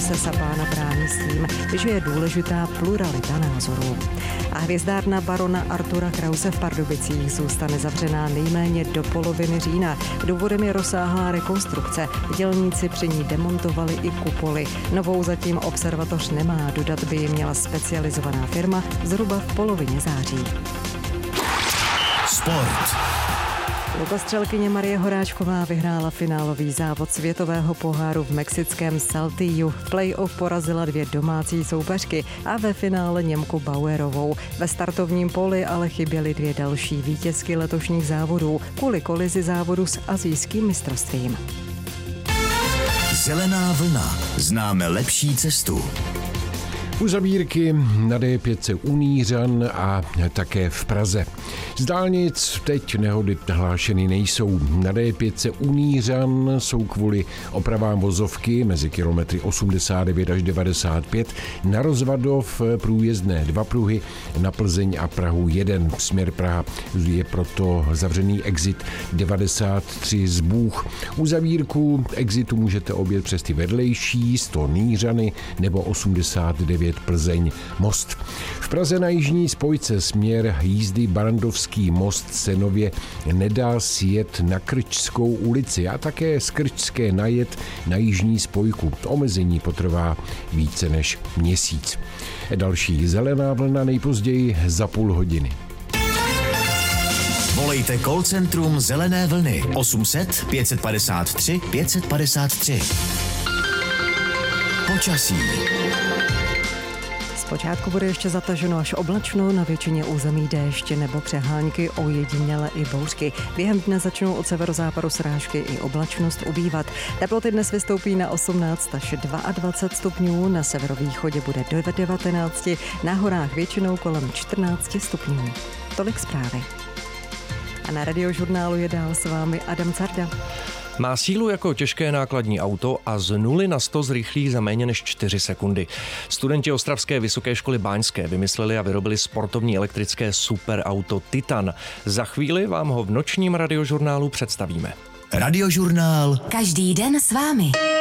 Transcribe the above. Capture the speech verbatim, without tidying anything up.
se Sapána brání s tím, že je důležitá pluralita názorů. A hvězdárna barona Artura Krause v Pardubicích zůstane zavřená nejméně do poloviny října. Důvodem je rozsáhlá rekonstrukce. Dělníci při ní demontovali i kupoly. Novou zatím observatoř nemá, dodat by ji měla specializovaná firma zhruba v polovině září. Sport. Lukostřelkyně Marie Horáčková vyhrála finálový závod světového poháru v mexickém Saltillu. V play-off porazila dvě domácí soupeřky a ve finále Němku Bauerovou. Ve startovním poli ale chyběly dvě další vítězky letošních závodů kvůli kolizi závodu s asijským mistrovstvím. Zelená vlna. Známe lepší cestu. Uzavírky na D pět u Nířan a také v Praze. Z dálnic teď nehody hlášeny nejsou. Na D pět u Nířan jsou kvůli opravám vozovky mezi kilometry osmdesát devět až devadesát pět na Rozvadov průjezdné dva pruhy, na Plzeň a Prahu jeden. Směr Praha je proto zavřený exit devadesát tři z Bůh. Uzavírku exitu můžete objet přes ty vedlejší, sto Nířany nebo osmdesát devět Plzeň Most. V Praze na jižní spojce směr jízdy Barandovský most se nově nedá sjet na Krčskou ulici a také z Krčské najet na jižní spojku. Omezení potrvá více než měsíc. Další zelená vlna nejpozději za půl hodiny. Volejte call centrum Zelené vlny osm set pět padesát tři pět padesát tři. Počasí. Zpočátku bude ještě zataženo až oblačno, na většině území déšť nebo přehánky, ojediněle i bouřky. Během dne začnou od severozápadu srážky i oblačnost ubývat. Teploty dnes vystoupí na osmnáct až dvacet dva stupňů, na severovýchodě bude do devatenáct, na horách většinou kolem čtrnáct stupňů. Tolik zprávy. A na Radiožurnálu je dál s vámi Adam Carda. Má sílu jako těžké nákladní auto a z nuly na sto zrychlí za méně než čtyři sekundy. Studenti Ostravské vysoké školy báňské vymysleli a vyrobili sportovní elektrické superauto Titan. Za chvíli vám ho v nočním Radiožurnálu představíme. Radiožurnál. Každý den s vámi.